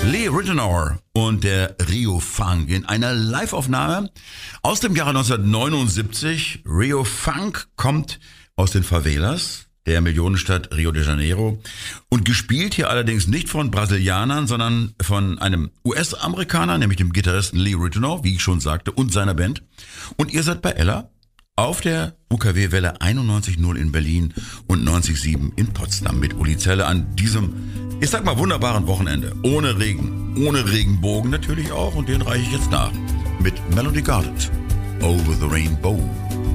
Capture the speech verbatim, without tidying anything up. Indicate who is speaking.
Speaker 1: Lee Ritenour und der Rio Funk in einer Live-Aufnahme aus dem Jahre neunzehnhundertneunundsiebzig. Rio Funk kommt aus den Favelas der Millionenstadt Rio de Janeiro und gespielt hier allerdings nicht von Brasilianern, sondern von einem U S-Amerikaner, nämlich dem Gitarristen Lee Ritenour, wie ich schon sagte, und seiner Band. Und ihr seid bei Ella auf der U K W-Welle einundneunzig Komma null in Berlin und neunzig Komma sieben in Potsdam mit Uli Zelle an diesem, ich sag mal, wunderbaren Wochenende. Ohne Regen, ohne Regenbogen natürlich auch, und den reiche ich jetzt nach mit Melody Gardot, Over the Rainbow.